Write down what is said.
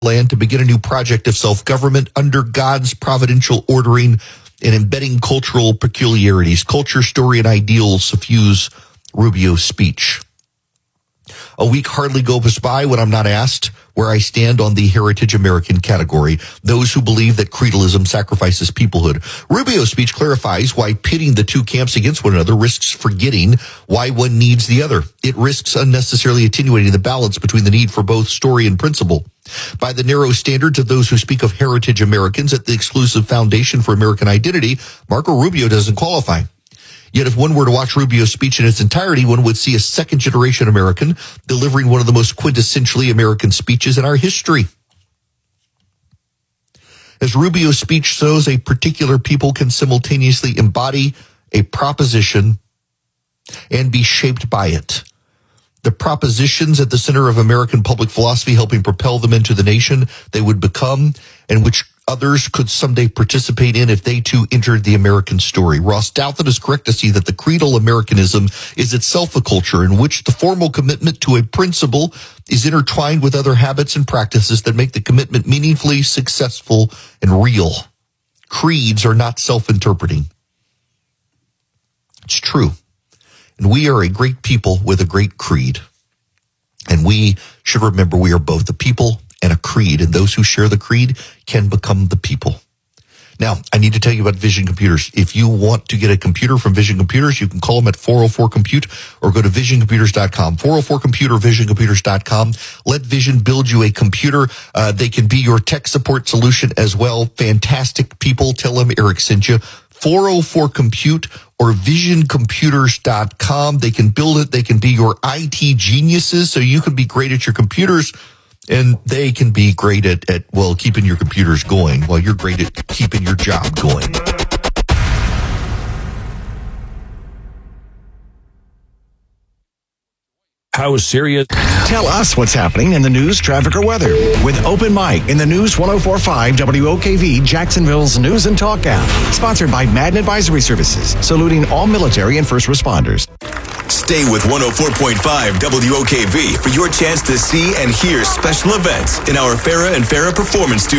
land to begin a new project of self-government under God's providential ordering and embedding cultural peculiarities. Culture, story, and ideals suffuse Rubio's speech. A week hardly goes by when I'm not asked where I stand on the heritage American category, those who believe that creedalism sacrifices peoplehood. Rubio's speech clarifies why pitting the two camps against one another risks forgetting why one needs the other. It risks unnecessarily attenuating the balance between the need for both story and principle. By the narrow standards of those who speak of heritage Americans at the exclusive foundation for American identity, Marco Rubio doesn't qualify. Yet if one were to watch Rubio's speech in its entirety, one would see a second-generation American delivering one of the most quintessentially American speeches in our history. As Rubio's speech shows, a particular people can simultaneously embody a proposition and be shaped by it. The propositions at the center of American public philosophy, helping propel them into the nation they would become, and which others could someday participate in if they too entered the American story. Ross Douthat is correct to see that the creedal Americanism is itself a culture in which the formal commitment to a principle is intertwined with other habits and practices that make the commitment meaningfully successful and real. Creeds are not self-interpreting. It's true. And we are a great people with a great creed. And we should remember we are both a people and a creed, and those who share the creed can become the people. Now, I need to tell you about Vision Computers. If you want to get a computer from Vision Computers, you can call them at 404-COMPUTE or go to visioncomputers.com. 404-COMPUTE or visioncomputers.com. Let Vision build you a computer. They can be your tech support solution as well. Fantastic people. Tell them Eric sent you. 404-COMPUTE or visioncomputers.com. They can build it. They can be your IT geniuses, so you can be great at your computers. And they can be great at keeping your computers going while you're great at keeping your job going. How serious? Tell us what's happening in the news, traffic, or weather with Open Mic in the News 104.5 WOKV, Jacksonville's News and Talk app. Sponsored by Madden Advisory Services, saluting all military and first responders. Stay with 104.5 WOKV for your chance to see and hear special events in our Farrah and Farrah Performance Studio.